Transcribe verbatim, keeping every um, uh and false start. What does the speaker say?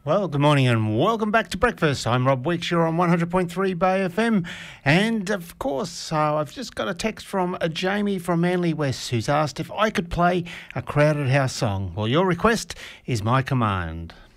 Well, good morning and welcome back to breakfast. I'm Rob Weeks. You're on one hundred point three Bay F M. And of course, uh, I've just got a text from uh, Jamie from Manly West who's asked if I could play a Crowded House song. Well, your request is my command.